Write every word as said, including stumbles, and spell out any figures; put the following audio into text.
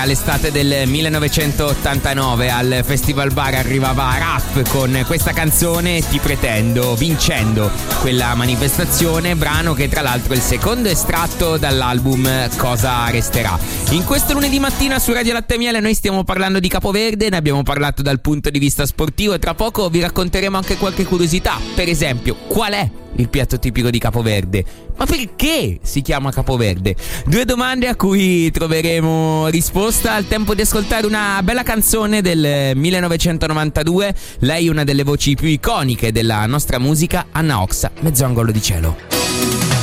era l'estate del millenovecentottantanove, al Festival Bar arrivava Rap con questa canzone Ti pretendo, vincendo quella manifestazione, brano che tra l'altro è il secondo estratto dall'album Cosa resterà. In questo lunedì mattina su Radio Latte e Miele noi stiamo parlando di Capoverde, ne abbiamo parlato dal punto di vista sportivo e tra poco vi racconteremo anche qualche curiosità. Per esempio, qual è il piatto tipico di Capoverde? Ma perché si chiama Capoverde? Due domande a cui troveremo risposta al tempo di ascoltare una bella canzone del millenovecentonovantadue. Lei è una delle voci più iconiche della nostra musica, Anna Oxa, Mezzo angolo di cielo.